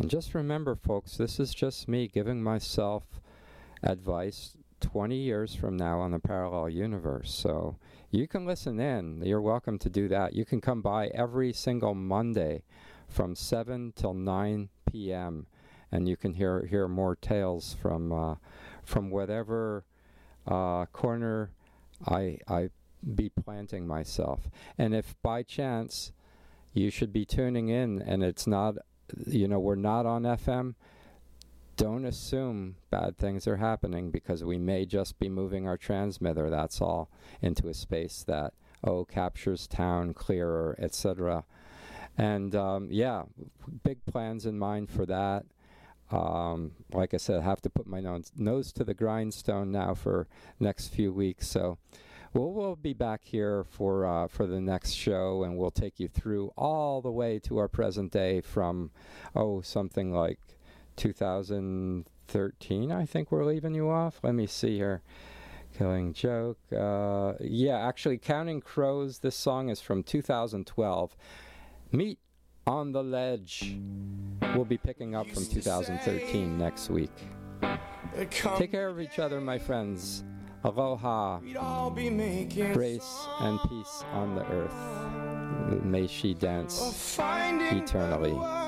And just remember, folks, this is just me giving myself advice 20 years from now on the parallel universe. So you can listen in. You're welcome to do that. You can come by every single Monday from 7 till 9 p.m. and you can hear more tales from whatever corner I be planting myself. And if by chance you should be tuning in and it's not, we're not on FM, don't assume bad things are happening, because we may just be moving our transmitter, that's all, into a space that, captures town clearer, etc. And big plans in mind for that. Like I said, I have to put my nose to the grindstone now for next few weeks. So we'll be back here for the next show, and we'll take you through all the way to our present day from, something like 2013, I think we're leaving you off. Let me see here. Killing Joke. Actually, Counting Crows, this song is from 2012. Meet on the Ledge. We'll be picking up from 2013 next week. Take care of each other, my friends. Aloha. Grace and peace on the earth. May she dance eternally.